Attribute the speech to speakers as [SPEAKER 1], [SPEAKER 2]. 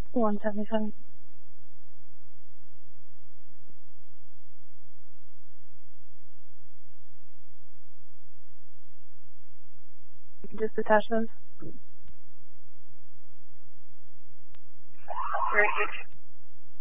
[SPEAKER 1] 177. You can just attach those.
[SPEAKER 2] Very good.